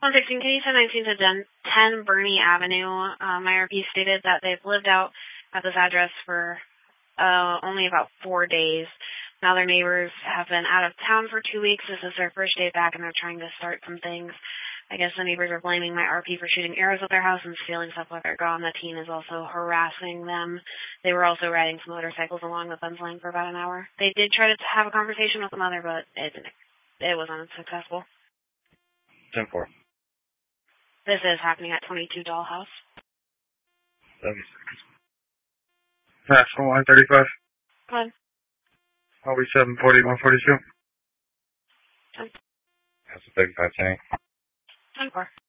116, can you send 19 to 10 Bernie Avenue? My RP stated that they've lived out at this address for only about 4 days. Now their neighbors have been out of town for 2 weeks. This is their first day back, and they're trying to start some things. I guess the neighbors are blaming my RP for shooting arrows at their house and stealing stuff while they're gone. The teen is also harassing them. They were also riding some motorcycles along the fence line for about an hour. They did try to have a conversation with the mother, but it was unsuccessful. 10-4. This is happening at 22 Dollhouse. 76. National 135. Go ahead. I'll be 740, 142. 10. That's a 35 tank. 10-4.